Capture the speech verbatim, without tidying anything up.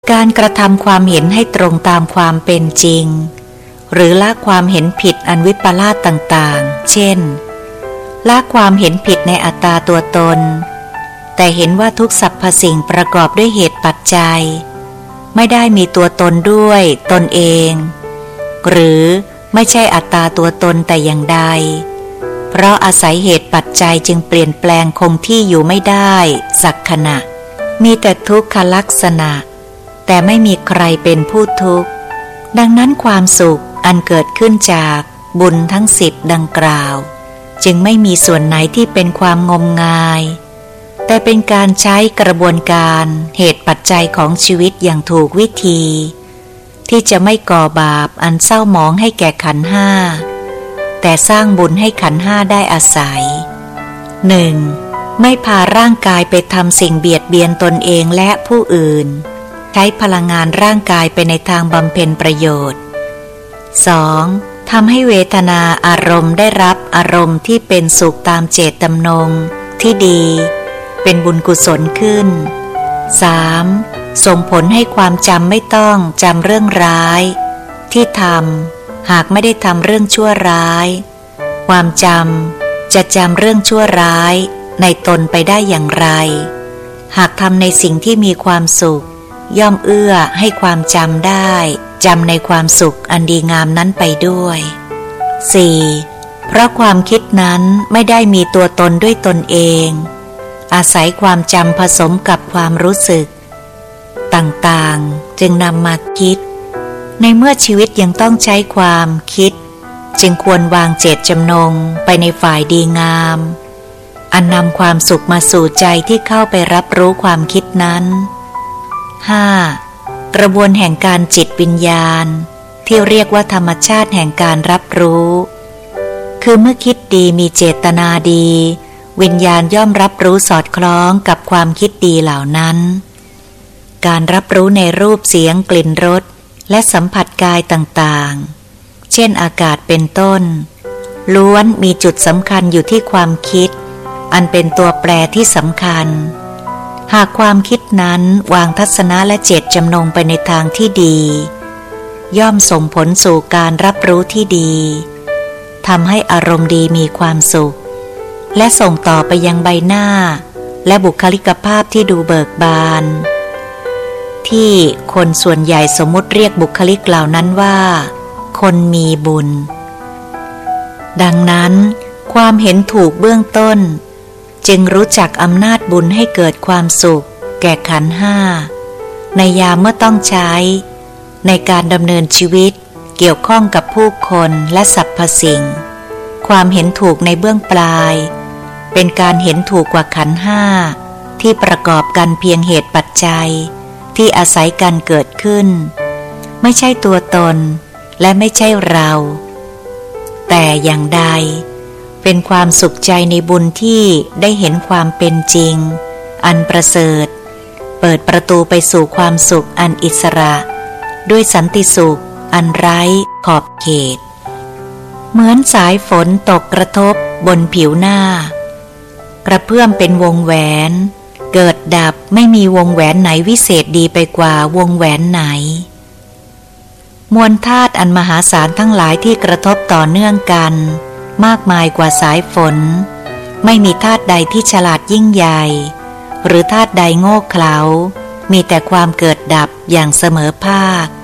การกระทำความเห็นให้ตรงตามความเป็นจริงหรือละความเห็นผิดอันวิปลาสต่างๆเช่นละความเห็นผิดในอัตตาตัวตนแต่เห็นว่าทุกสรรพสิ่งประกอบด้วยเหตุปัจจัยไม่ได้มีตัวตนด้วยตนเองหรือไม่ใช่อัตตาตัวตนแต่อย่างใดเพราะอาศัยเหตุปัจจัยจึงเปลี่ยนแปลงคงที่อยู่ไม่ได้สักขณะมีแต่ทุกขลักษณะแต่ไม่มีใครเป็นผู้ทุกข์ดังนั้นความสุขอันเกิดขึ้นจากบุญทั้งสิบดังกล่าวจึงไม่มีส่วนไหนที่เป็นความงมงายแต่เป็นการใช้กระบวนการเหตุปัจจัยของชีวิตอย่างถูกวิธีที่จะไม่ก่อบาปอันเศร้าหมองให้แก่ขันธ์ห้าแต่สร้างบุญให้ขันธ์ห้าได้อาศัย หนึ่ง. ไม่พาร่างกายไปทำสิ่งเบียดเบียนตนเองและผู้อื่นใช้พลังงานร่างกายไปในทางบำเพ็ญประโยชน์ สอง. ทำให้เวทนาอารมณ์ได้รับอารมณ์ที่เป็นสุขตามเจตจำนงที่ดีเป็นบุญกุศลขึ้น สาม. ส่งผลให้ความจำไม่ต้องจำเรื่องร้ายที่ทำหากไม่ได้ทำเรื่องชั่วร้ายความจำจะจำเรื่องชั่วร้ายในตนไปได้อย่างไรหากทำในสิ่งที่มีความสุขย่อมเอื้อให้ความจำได้จำในความสุขอันดีงามนั้นไปด้วย สี่. เพราะความคิดนั้นไม่ได้มีตัวตนด้วยตนเองอาศัยความจำผสมกับความรู้สึกต่างๆจึงนำมาคิดในเมื่อชีวิตยังต้องใช้ความคิดจึงควรวางเจตจำนงไปในฝ่ายดีงามอันนำความสุขมาสู่ใจที่เข้าไปรับรู้ความคิดนั้น ห้า. กระบวนแห่งการจิตวิญญาณที่เรียกว่าธรรมชาติแห่งการรับรู้คือเมื่อคิดดีมีเจตนาดีวิญญาณย่อมรับรู้สอดคล้องกับความคิดดีเหล่านั้นการรับรู้ในรูปเสียงกลิ่นรสและสัมผัสกายต่างๆเช่นอากาศเป็นต้นล้วนมีจุดสำคัญอยู่ที่ความคิดอันเป็นตัวแปรที่สำคัญหากความคิดนั้นวางทัศนะและเจตจำนงไปในทางที่ดีย่อมส่งผลสู่การรับรู้ที่ดีทำให้อารมณ์ดีมีความสุขและส่งต่อไปยังใบหน้าและบุคลิกภาพที่ดูเบิกบานที่คนส่วนใหญ่สมมุติเรียกบุคลิกเหล่านั้นว่าคนมีบุญดังนั้นความเห็นถูกเบื้องต้นจึงรู้จักอำนาจบุญให้เกิดความสุขแก่ขันธ์ห้าในยามเมื่อต้องใช้ในการดำเนินชีวิตเกี่ยวข้องกับผู้คนและสรรพสิ่งความเห็นถูกในเบื้องปลายเป็นการเห็นถูกกว่าขันธ์ห้าที่ประกอบกันเพียงเหตุปัจจัยที่อาศัยกันเกิดขึ้นไม่ใช่ตัวตนและไม่ใช่เราแต่อย่างใดเป็นความสุขใจในบุญที่ได้เห็นความเป็นจริงอันประเสริฐเปิดประตูไปสู่ความสุขอันอิสระด้วยสันติสุขอันไร้ขอบเขตเหมือนสายฝนตกกระทบบนผิวหน้ากระเพื่อมเป็นวงแหวนเกิดดับไม่มีวงแหวนไหนวิเศษดีไปกว่าวงแหวนไหนมวลธาตุอันมหาศาลทั้งหลายที่กระทบต่อเนื่องกันมากมายกว่าสายฝนไม่มีธาตุใดที่ฉลาดยิ่งใหญ่หรือธาตุใดโง่เขลามีแต่ความเกิดดับอย่างเสมอภาค